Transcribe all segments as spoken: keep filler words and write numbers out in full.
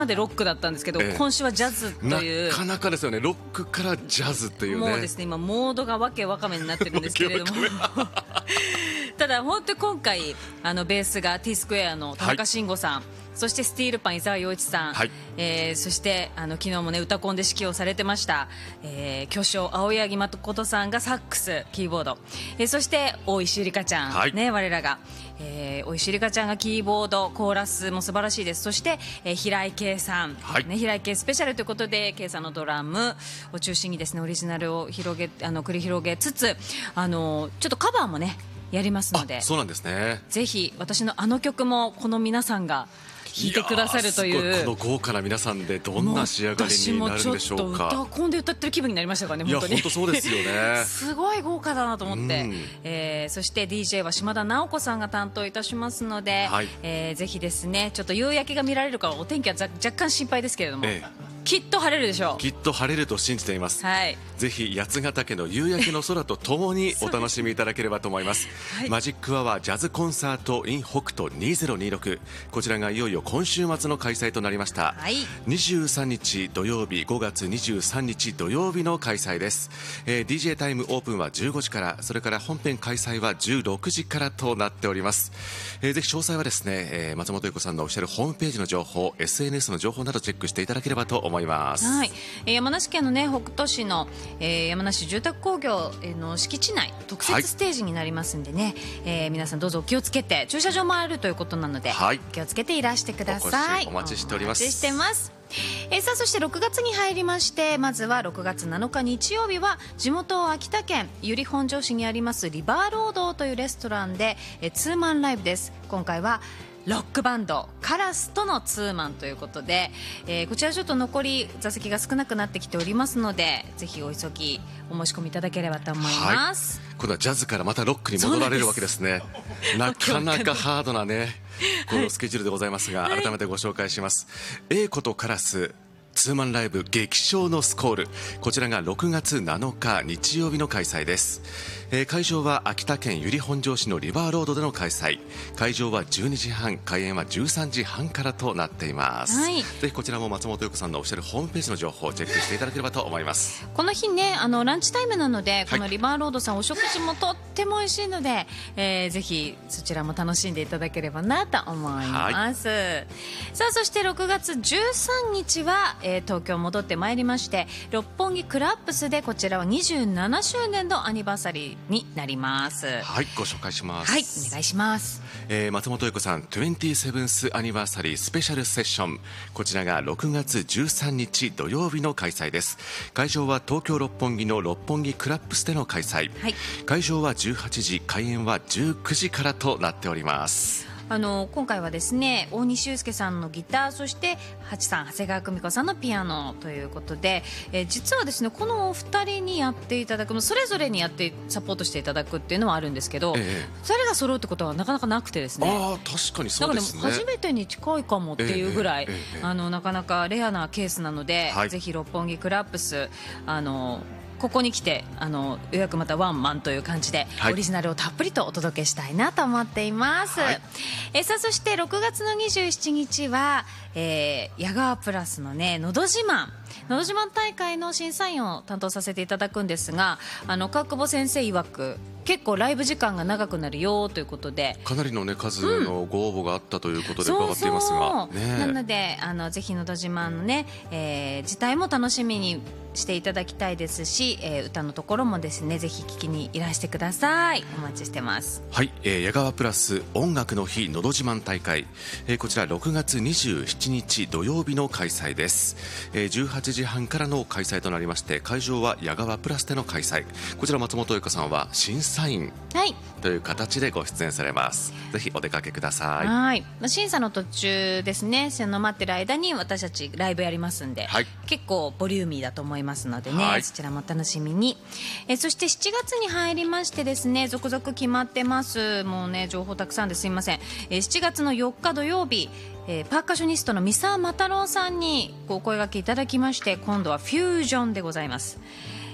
までロックだったんですけど、ええ、今週はジャズというなかなかですよね。ロックからジャズというね。 もうですね、今モードがわけわかめになってるんですけれどもただ本当に今回あのベースが T スクエアの田中慎吾さん、はい、そしてスティールパン伊沢洋一さん、はい、えー、そしてあの昨日もね歌コンで指揮をされてました、えー、巨匠青柳誠さんがサックスキーボード、えー、そして大石ゆりかちゃん、はい、ね、我らが、えー、大石ゆりかちゃんがキーボードコーラスも素晴らしいです。そして、えー、平井圭さん、はい、ね、平井圭スペシャルということで圭さんのドラムを中心にですねオリジナルを広げあの繰り広げつつ、あのちょっとカバーもねやりますので、 そうなんですね。 ぜひ私のあの曲もこの皆さんが弾いてくださるという、 いや、すごいこの豪華な皆さんでどんな仕上がりになるんでしょうか。 私もちょっと歌コンで歌ってる気分になりましたからね。本当にいや本当そうですよねすごい豪華だなと思って、うん、えー、そして ディージェー は島田直子さんが担当いたしますので、はい、えー、ぜひですねちょっと夕焼けが見られるかお天気は若干心配ですけれども、ええ、きっと晴れるでしょう。 きっと晴れると信じています、はい、ぜひ八ヶ岳の夕焼けの空とともにお楽しみいただければと思います、はい、マジックアワージャズコンサート in 北斗にせんにじゅうろく、こちらがいよいよ今週末の開催となりました、はい、にじゅうさんにち土曜日ごがつにじゅうさんにち土曜日の開催です、えー、ディージェー タイムオープンはじゅうごじから、それから本編開催はじゅうろくじからとなっております、えー、ぜひ詳細はですね、えー、松本優子さんのオフィシャルホームページの情報 エスエヌエス の情報などチェックしていただければと思います。 はい、山梨県の、ね、北杜市の、えー、山梨住宅工業の敷地内特設ステージになりますんでね、はい、えー、皆さんどうぞお気をつけて、駐車場もあるということなので、はい、気をつけていらしてください。 お待ちしております。 お待ちしてます。えー、さあそしてろくがつに入りまして、まずはろくがつなのか日曜日は地元秋田県由利本荘市にありますリバーロードというレストランで、えー、ツーマンライブです。今回はロックバンドカラスとのツーマンということで、えー、こちらちょっと残り座席が少なくなってきておりますので、ぜひお急ぎお申し込みいただければと思います、 はい、今度はジャズからまたロックに戻られるわけですね。なかなかハードなねこのスケジュールでございますが、はい、改めてご紹介します。英子とカラスツーマンライブ激唱のスコール、こちらがろくがつなのか日曜日の開催です、えー、会場は秋田県由利本荘市のリバーロードでの開催。会場はじゅうにじはん、開演はじゅうさんじはんからとなっています、はい、ぜひこちらも松本優子さんのオフィシャルホームページの情報をチェックしていただければと思います。 この日ね、あのランチタイムなので、このリバーロードさん、はい、お食事もとっても美味しいので、えー、ぜひそちらも楽しんでいただければなと思います、はい、さあそしてろくがつじゅうさんにちは、えー、東京戻ってまいりまして、六本木クラップスでこちらはにじゅうななしゅうねんのアニバーサリーになります。 はい、ご紹介します。 はい、お願いします。 えー、松本優子さんにじゅうななth アニバーサリースペシャルセッション、こちらがろくがつじゅうさんにち土曜日の開催です。会場は東京六本木の六本木クラップスでの開催、はい、会場はじゅうはちじ、開演はじゅうくじからとなっております。 あの今回はですね、大西祐介さんのギター、そしてハチさん長谷川久美子さんのピアノということで、えー、実はですねこのお二人にやっていただくの、それぞれにやってサポートしていただくっていうのはあるんですけど、ええ、ふたりが揃うってことはなかなかなくてですね、 あ確かにそうですね、 だから初めてに近いかもっていうぐらい、えええ、あのなかなかレアなケースなので、はい、ぜひ六本木クラップス、あのここに来て、あの予約またワンマンという感じで、はい、オリジナルをたっぷりとお届けしたいなと思っています、はい、えさあそしてろくがつのにじゅうしちにちは、えー、矢川プラスのねのど自慢のど自慢大会の審査員を担当させていただくんですが、あの川久保先生曰く結構ライブ時間が長くなるよということで、 かなりの、ね、数のご応募があったということで伺っていますが、 そうそう、ね、なのであのぜひのど自慢のね、えー、自体も楽しみにしていただきたいですし、えー、歌のところもですねぜひ聞きにいらしてください。お待ちしてます。 はい、えー、矢川プラス音楽の日のど自慢大会、えー、こちらろくがつにじゅうしちにち土曜日の開催です、えー、じゅうはちじはんからの開催となりまして、会場は矢川プラスでの開催。こちら松本優子さんは審査員という形でご出演されます、はい、ぜひお出かけください。 はい、審査の途中ですね、その待ってる間に私たちライブやりますんで、はい、結構ボリューミーだと思いますのでね、はい、そちらもお楽しみに。えそしてしちがつに入りましてですね、続々決まってます。もうね情報たくさんですいません。えしちがつのよっか土曜日、えー、パーカッショニストの三沢又郎さんにお声掛けいただきまして、今度はフュージョンでございます。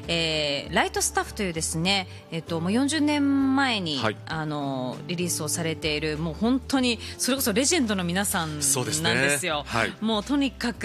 えー、ライトスタッフというですね、えっと、もうよんじゅうねんまえに、 はい、 あのリリースをされているもう本当にそれこそレジェンドの皆さんなんですよ。 そうですね、はい、 もうとにかく